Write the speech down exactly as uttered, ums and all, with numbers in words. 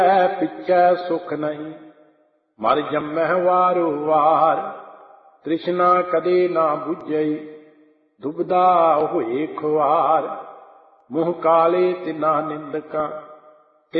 ਪਿੱਛੇ ਸੁਖ ਨਹੀਂ, ਮਰ ਜੰਮਹਿ ਵਾਰੋ ਵਾਰ। ਤ੍ਰਿਸ਼ਨਾ ਕਦੇ ਨਾ ਬੁਝਈ, ਦੁਬਦਾ ਹੋਏ ਖੁਆਰ। ਮੁਹ ਕਾਲੇ ਤਿਨਾ ਨਿੰਦਕਾਂ,